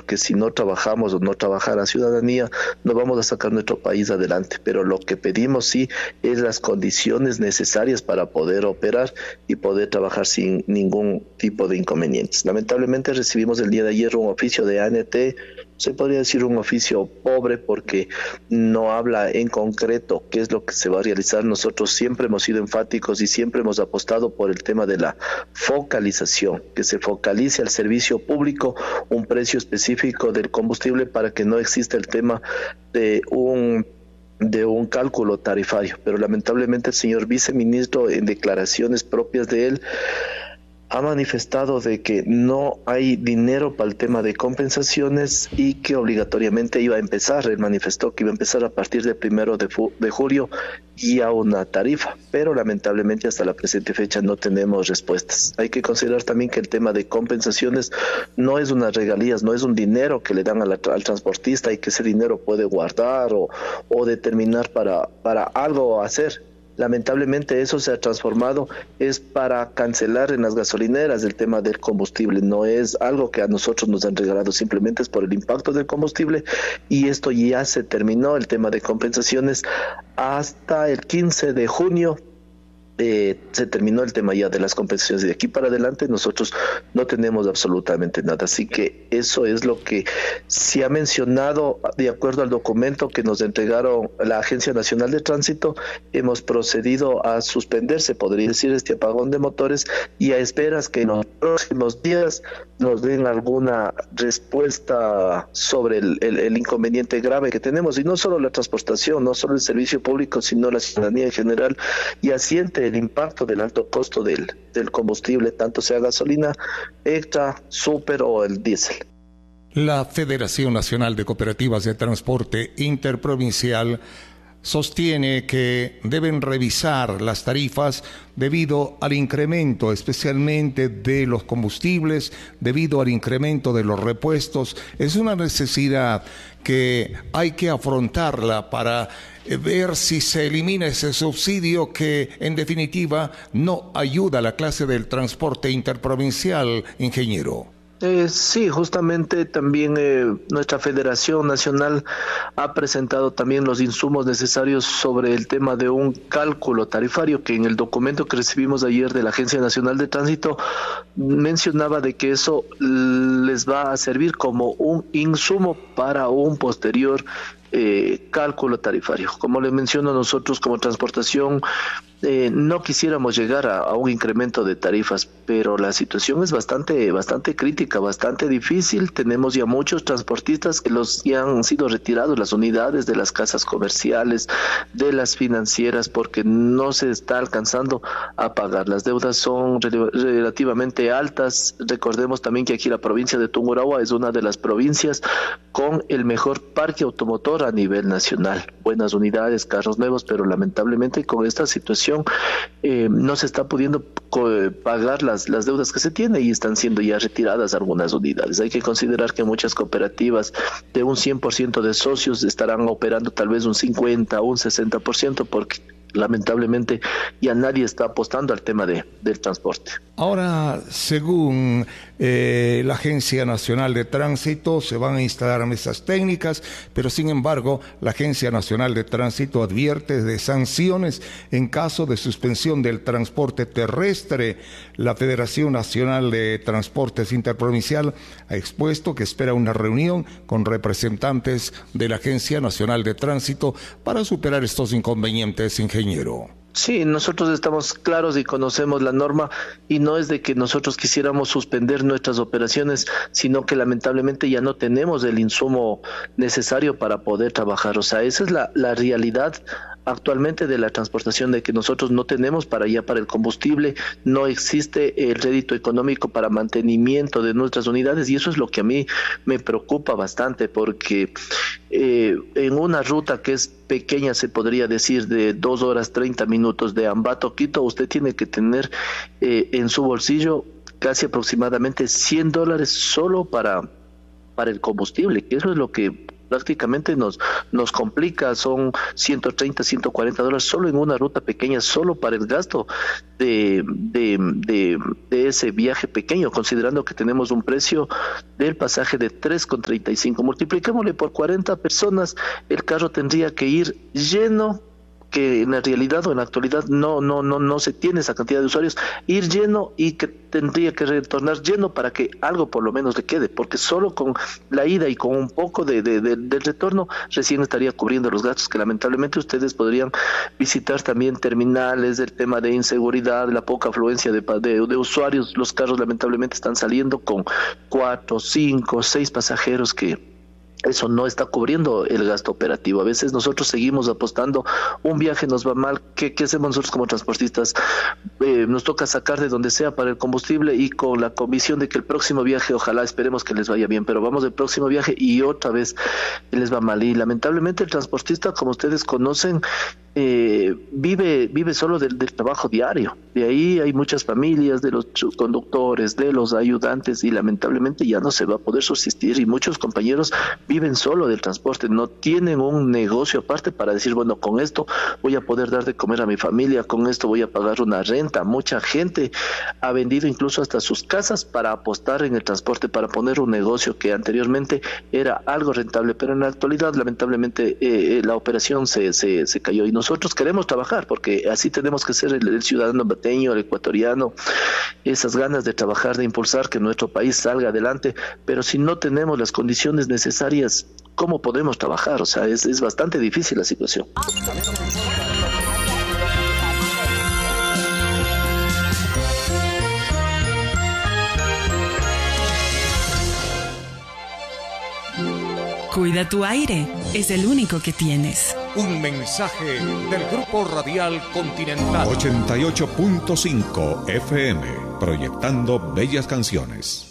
porque si no trabajamos o no trabaja la ciudadanía, no vamos a sacar nuestro país adelante. Pero lo que pedimos sí es las condiciones necesarias para poder operar y poder trabajar sin ningún tipo de inconvenientes. Lamentablemente recibimos el día de ayer un oficio de ANT, se podría decir un oficio pobre porque no habla en concreto qué es lo que se va a realizar. Nosotros siempre hemos sido enfáticos y siempre hemos apostado por el tema de la focalización, que se focalice al servicio público un precio específico del combustible para que no exista el tema de un cálculo tarifario. Pero lamentablemente el señor viceministro, en declaraciones propias de él, ha manifestado de que no hay dinero para el tema de compensaciones y que obligatoriamente iba a empezar. Él manifestó que iba a empezar a partir del 1 de julio ya una tarifa, pero lamentablemente hasta la presente fecha no tenemos respuestas. Hay que considerar también que el tema de compensaciones no es unas regalías, no es un dinero que le dan al transportista y que ese dinero puede guardar o determinar para algo hacer. Lamentablemente eso se ha transformado, es para cancelar en las gasolineras el tema del combustible, no es algo que a nosotros nos han regalado, simplemente es por el impacto del combustible, y esto ya se terminó, el tema de compensaciones, hasta el 15 de junio. Se terminó el tema ya de las compensaciones y de aquí para adelante nosotros no tenemos absolutamente nada, así que eso es lo que se ha mencionado de acuerdo al documento que nos entregaron la Agencia Nacional de Tránsito. Hemos procedido a suspender, se podría decir, este apagón de motores y a esperas que en los próximos días nos den alguna respuesta sobre el inconveniente grave que tenemos, y no solo la transportación, no solo el servicio público, sino la ciudadanía en general, y asiente el impacto del alto costo del combustible, tanto sea gasolina, extra, super o el diésel. La Federación Nacional de Cooperativas de Transporte Interprovincial sostiene que deben revisar las tarifas debido al incremento especialmente de los combustibles, debido al incremento de los repuestos. Es una necesidad que hay que afrontarla para ver si se elimina ese subsidio que en definitiva no ayuda a la clase del transporte interprovincial, ingeniero. Sí, justamente también nuestra Federación Nacional ha presentado también los insumos necesarios sobre el tema de un cálculo tarifario, que en el documento que recibimos ayer de la Agencia Nacional de Tránsito mencionaba de que eso les va a servir como un insumo para un posterior cálculo tarifario. Como le menciono, nosotros como transportación no quisiéramos llegar a un incremento de tarifas, pero la situación es bastante crítica, bastante difícil. Tenemos ya muchos transportistas que ya han sido retirados las unidades de las casas comerciales, de las financieras, porque no se está alcanzando a pagar. Las deudas son relativamente altas. Recordemos también que aquí la provincia de Tungurahua es una de las provincias con el mejor parque automotor a nivel nacional. Buenas unidades, carros nuevos, pero lamentablemente con esta situación no se está pudiendo pagar las deudas que se tiene y están siendo ya retiradas algunas unidades. Hay que considerar que muchas cooperativas de un 100% de socios estarán operando tal vez un 50 o un 60%, porque lamentablemente ya nadie está apostando al tema del transporte. Ahora, según la Agencia Nacional de Tránsito, se van a instalar mesas técnicas, pero sin embargo, la Agencia Nacional de Tránsito advierte de sanciones en caso de suspensión del transporte terrestre. La Federación Nacional de Transportes Interprovincial ha expuesto que espera una reunión con representantes de la Agencia Nacional de Tránsito para superar estos inconvenientes, ingeniero. Sí, nosotros estamos claros y conocemos la norma, y no es de que nosotros quisiéramos suspender nuestras operaciones, sino que lamentablemente ya no tenemos el insumo necesario para poder trabajar. O sea, esa es la realidad actualmente de la transportación, de que nosotros no tenemos para el combustible, no existe el rédito económico para mantenimiento de nuestras unidades, y eso es lo que a mí me preocupa bastante, porque en una ruta que es pequeña, se podría decir de 2 horas 30 minutos de Ambato a Quito, usted tiene que tener en su bolsillo casi aproximadamente $100 solo para el combustible, que eso es lo que prácticamente nos complica. Son $130, $140 solo en una ruta pequeña, solo para el gasto de ese viaje pequeño, considerando que tenemos un precio del pasaje de 3,35. Multipliquémosle por 40 personas, el carro tendría que ir lleno, que en la realidad o en la actualidad no se tiene esa cantidad de usuarios, ir lleno, y que tendría que retornar lleno para que algo por lo menos le quede, porque solo con la ida y con un poco del retorno recién estaría cubriendo los gastos, que lamentablemente ustedes podrían visitar también terminales, el tema de inseguridad, la poca afluencia de usuarios. Los carros lamentablemente están saliendo con 4, 5, 6 pasajeros, que eso no está cubriendo el gasto operativo. A veces nosotros seguimos apostando, un viaje nos va mal, ¿qué hacemos nosotros como transportistas? Nos toca sacar de donde sea para el combustible, y con la convicción de que el próximo viaje, ojalá, esperemos que les vaya bien, pero vamos del próximo viaje y otra vez les va mal. Y lamentablemente el transportista, como ustedes conocen, vive solo del trabajo diario. De ahí hay muchas familias, de los conductores, de los ayudantes, y lamentablemente ya no se va a poder subsistir, y muchos compañeros viven solo del transporte, no tienen un negocio aparte para decir, bueno, con esto voy a poder dar de comer a mi familia, con esto voy a pagar una renta. Mucha gente ha vendido incluso hasta sus casas para apostar en el transporte, para poner un negocio que anteriormente era algo rentable, pero en la actualidad lamentablemente la operación se cayó. Y nosotros queremos trabajar, porque así tenemos que ser el ciudadano bateño, el ecuatoriano, esas ganas de trabajar, de impulsar que nuestro país salga adelante, pero si no tenemos las condiciones necesarias, ¿cómo podemos trabajar? O sea, es bastante difícil la situación. Cuida tu aire, es el único que tienes. Un mensaje del Grupo Radial Continental. 88.5 FM, proyectando bellas canciones.